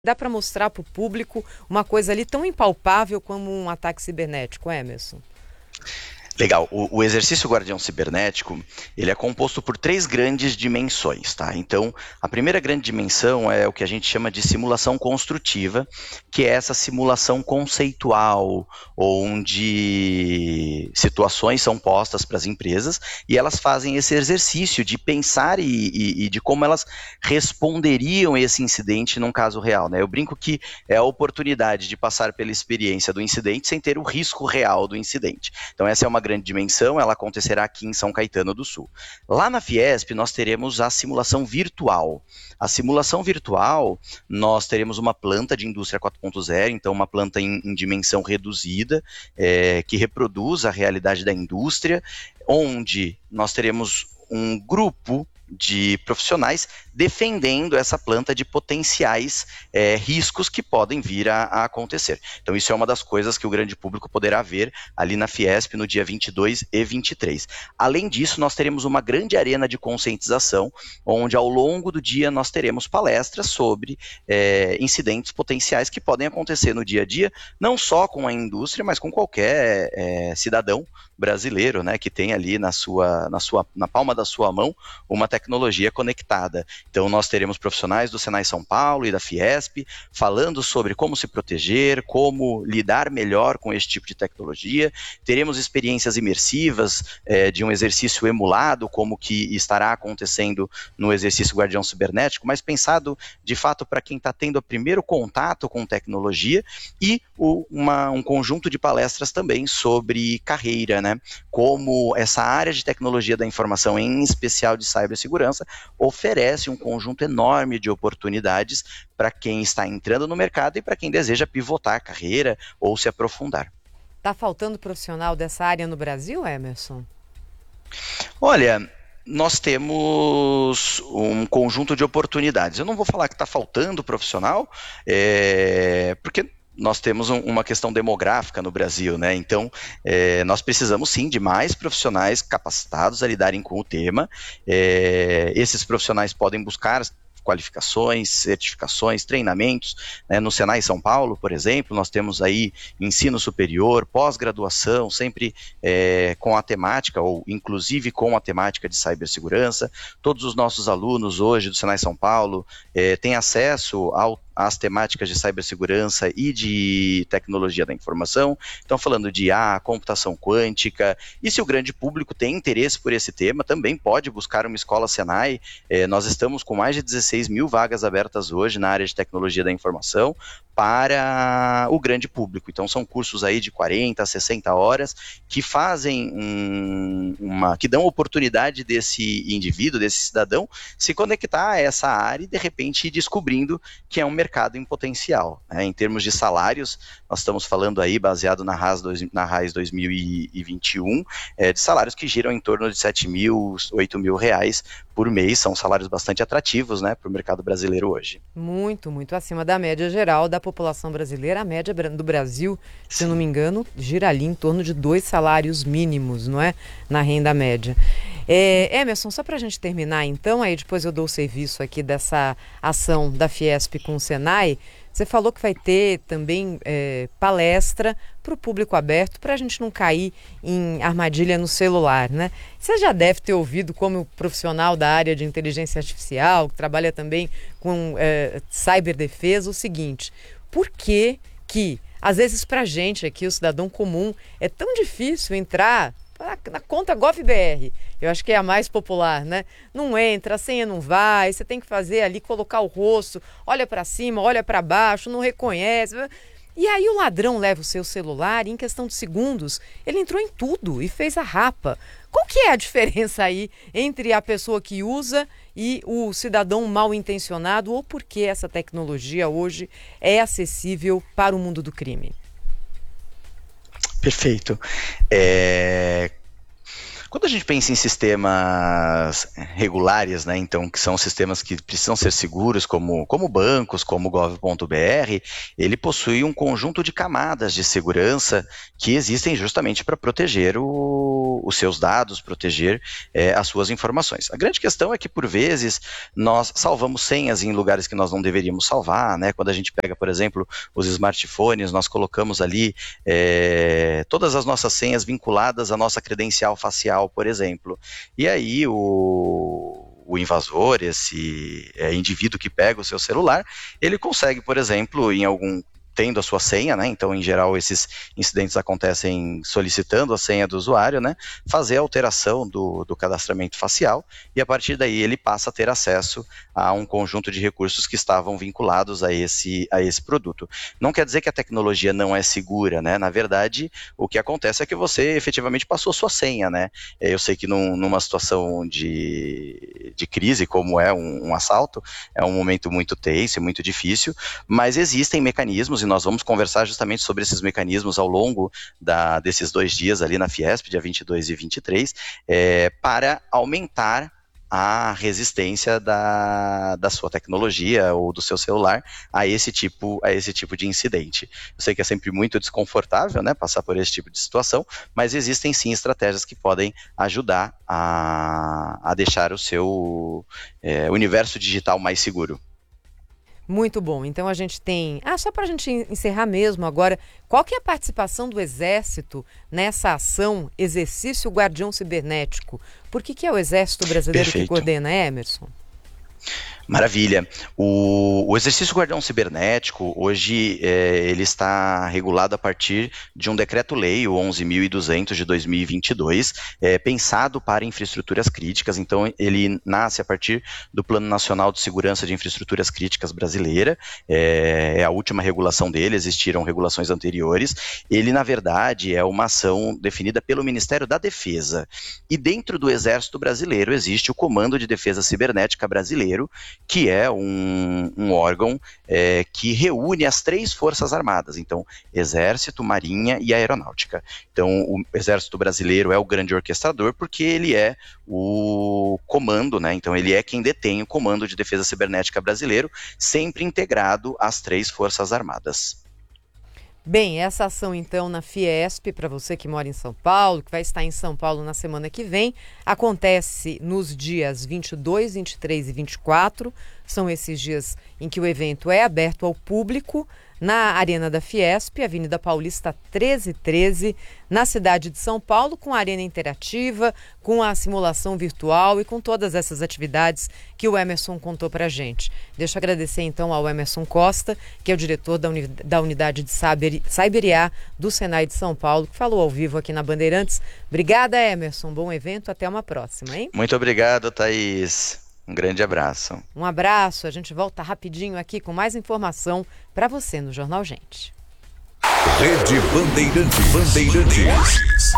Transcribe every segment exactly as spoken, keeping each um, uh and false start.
Dá para mostrar para o público uma coisa ali tão impalpável como um ataque cibernético, Emerson? Legal. O, o exercício Guardião Cibernético, ele é composto por três grandes dimensões, tá? Então, a primeira grande dimensão é o que a gente chama de simulação construtiva, que é essa simulação conceitual, onde situações são postas para as empresas e elas fazem esse exercício de pensar e, e, e de como elas responderiam esse incidente num caso real, né? Eu brinco que é a oportunidade de passar pela experiência do incidente sem ter o risco real do incidente. Então, essa é uma grande dimensão, ela acontecerá aqui em São Caetano do Sul. Lá na Fiesp, nós teremos a simulação virtual. A simulação virtual, nós teremos uma planta de indústria quatro ponto zero, então uma planta em, em dimensão reduzida, é, que reproduz a realidade da indústria, onde nós teremos um grupo de profissionais defendendo essa planta de potenciais é, riscos que podem vir a, a acontecer. Então isso é uma das coisas que o grande público poderá ver ali na Fiesp no dia vinte e dois e vinte e três. Além disso, nós teremos uma grande arena de conscientização, onde ao longo do dia nós teremos palestras sobre é, incidentes potenciais que podem acontecer no dia a dia, não só com a indústria, mas com qualquer é, cidadão brasileiro, né, que tem ali na sua, na sua, na palma da sua mão uma tecnologia conectada. Então nós teremos profissionais do Senai São Paulo e da Fiesp falando sobre como se proteger, como lidar melhor com esse tipo de tecnologia. Teremos experiências imersivas é, de um exercício emulado, como que estará acontecendo no exercício Guardião Cibernético, mas pensado de fato para quem está tendo o primeiro contato com tecnologia, e o, uma, um conjunto de palestras também sobre carreira, né? Como essa área de tecnologia da informação, em especial de cibersegurança, oferece um conjunto enorme de oportunidades para quem está entrando no mercado e para quem deseja pivotar a carreira ou se aprofundar. Está faltando profissional dessa área no Brasil, Emerson? Olha, nós temos um conjunto de oportunidades. Eu não vou falar que está faltando profissional, é, porque nós temos um, uma questão demográfica no Brasil, né? Então, é, nós precisamos sim de mais profissionais capacitados a lidarem com o tema. É, esses profissionais podem buscar qualificações, certificações, treinamentos, né? No Senai São Paulo, por exemplo, nós temos aí ensino superior, pós-graduação, sempre é, com a temática, ou inclusive com a temática de cibersegurança. Todos os nossos alunos hoje do Senai São Paulo é, têm acesso ao as temáticas de cibersegurança e de tecnologia da informação. Então, falando de I A, computação quântica, e se o grande público tem interesse por esse tema, também pode buscar uma escola Senai. É, nós estamos com mais de dezesseis mil vagas abertas hoje na área de tecnologia da informação para o grande público. Então, são cursos aí de quarenta a sessenta horas que fazem um, uma, que dão oportunidade desse indivíduo, desse cidadão, se conectar a essa área e, de repente, ir descobrindo que é um mercado em potencial, né? Em termos de salários, nós estamos falando aí, baseado na RAS, dois, na RAS dois mil e vinte e um, é, de salários que giram em torno de sete mil, oito mil reais por mês. São salários bastante atrativos, né, para o mercado brasileiro hoje. Muito, muito acima da média geral da população brasileira. A média do Brasil, se Sim. não me engano, gira ali em torno de dois salários mínimos, não é? Na renda média. É, Emerson, só para a gente terminar então, aí depois eu dou o serviço aqui dessa ação da Fiesp com o Senai. Você falou que vai ter também é, palestra para o público aberto, para a gente não cair em armadilha no celular, né? Você já deve ter ouvido, como profissional da área de inteligência artificial, que trabalha também com é, ciberdefesa, o seguinte: por que que, às vezes, para a gente aqui, o cidadão comum, é tão difícil entrar na conta GovBR? Eu acho que é a mais popular, né? Não entra, a senha não vai, você tem que fazer ali, colocar o rosto, olha para cima, olha para baixo, não reconhece. E aí o ladrão leva o seu celular e, em questão de segundos, ele entrou em tudo e fez a rapa. Qual que é a diferença aí entre a pessoa que usa e o cidadão mal intencionado, ou por que essa tecnologia hoje é acessível para o mundo do crime? Perfeito. É... Quando a gente pensa em sistemas regulares, né, então, que são sistemas que precisam ser seguros, como, como bancos, como o gov ponto b r, ele possui um conjunto de camadas de segurança que existem justamente para proteger o, os seus dados, proteger é, as suas informações. A grande questão é que, por vezes, nós salvamos senhas em lugares que nós não deveríamos salvar, né? Quando a gente pega, por exemplo, os smartphones, nós colocamos ali é, todas as nossas senhas vinculadas à nossa credencial facial, por exemplo. E aí o... o invasor, esse é, indivíduo que pega o seu celular, ele consegue, por exemplo, em algum tendo a sua senha, né? Então, em geral, esses incidentes acontecem solicitando a senha do usuário, né? Fazer a alteração do, do cadastramento facial e, a partir daí, ele passa a ter acesso a um conjunto de recursos que estavam vinculados a esse, a esse produto. Não quer dizer que a tecnologia não é segura, né? Na verdade, o que acontece é que você efetivamente passou sua senha, né? Eu sei que num, numa situação de, de crise, como é um, um assalto, é um momento muito tenso e muito difícil, mas existem mecanismos, e nós vamos conversar justamente sobre esses mecanismos ao longo da, desses dois dias ali na Fiesp, dia vinte e dois e vinte e três, é, para aumentar a resistência da, da sua tecnologia ou do seu celular a esse tipo, a esse tipo de incidente. Eu sei que é sempre muito desconfortável, né, passar por esse tipo de situação, mas existem sim estratégias que podem ajudar a, a deixar o seu é, universo digital mais seguro. Muito bom. Então a gente tem... Ah, só para a gente encerrar mesmo agora, qual que é a participação do Exército nessa ação Exercício Guardião Cibernético? Por que que é o Exército Brasileiro Perfeito. Que coordena, Emerson? Maravilha. O, o exercício Guardião Cibernético, hoje, é, ele está regulado a partir de um decreto-lei, o onze mil e duzentos de dois mil e vinte e dois, é, pensado para infraestruturas críticas. Então, ele nasce a partir do Plano Nacional de Segurança de Infraestruturas Críticas brasileira, é, é a última regulação dele, existiram regulações anteriores. Ele, na verdade, é uma ação definida pelo Ministério da Defesa. E dentro do Exército Brasileiro existe o Comando de Defesa Cibernética Brasileiro, que é um, um órgão é, que reúne as três forças armadas, então Exército, Marinha e Aeronáutica. Então o Exército Brasileiro é o grande orquestrador porque ele é o comando, né? Então ele é quem detém o Comando de Defesa Cibernética Brasileiro, sempre integrado às três forças armadas. Bem, essa ação então na Fiesp, para você que mora em São Paulo, que vai estar em São Paulo na semana que vem, acontece nos dias vinte e dois, vinte e três e vinte e quatro, são esses dias em que o evento é aberto ao público, na Arena da Fiesp, Avenida Paulista trezentos e treze, na cidade de São Paulo, com a arena interativa, com a simulação virtual e com todas essas atividades que o Emerson contou para a gente. Deixa eu agradecer então ao Emerson Costa, que é o diretor da, uni- da unidade de Cyber, Cyber I A do Senai de São Paulo, que falou ao vivo aqui na Bandeirantes. Obrigada, Emerson. Bom evento. Até uma próxima, hein? Muito obrigado, Thaís. Um grande abraço. Um abraço. A gente volta rapidinho aqui com mais informação para você no Jornal Gente. Rede Bandeirantes. Bandeirantes.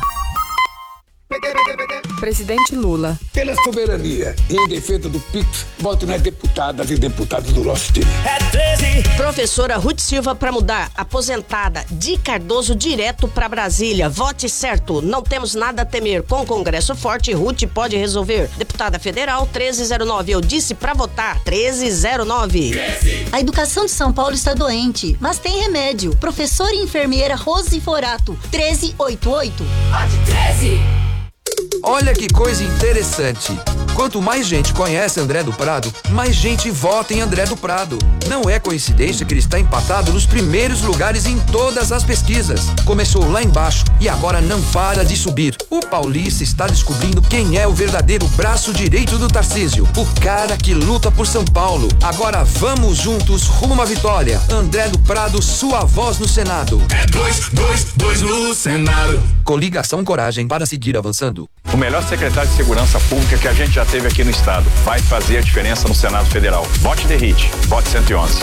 Presidente Lula. Pela soberania e em defesa do Pix, voto nas deputadas e deputados do nosso time. É treze. Professora Ruth Silva para mudar. Aposentada de Cardoso direto para Brasília. Vote certo. Não temos nada a temer. Com Congresso forte, Ruth pode resolver. Deputada Federal treze zero nove. Eu disse para votar. treze zero nove. A educação de São Paulo está doente, mas tem remédio. Professora e enfermeira Rose Forato. treze oitenta e oito. Vote treze. Olha que coisa interessante. Quanto mais gente conhece André do Prado, mais gente vota em André do Prado. Não é coincidência que ele está empatado nos primeiros lugares em todas as pesquisas. Começou lá embaixo e agora não para de subir. O paulista está descobrindo quem é o verdadeiro braço direito do Tarcísio, o cara que luta por São Paulo. Agora vamos juntos rumo à vitória. André do Prado, sua voz no Senado. É dois, dois, dois no Senado. Coligação Coragem para seguir avançando. O melhor secretário de Segurança Pública que a gente já teve aqui no estado vai fazer a diferença no Senado Federal. Vote D E R I T, vote cento e onze.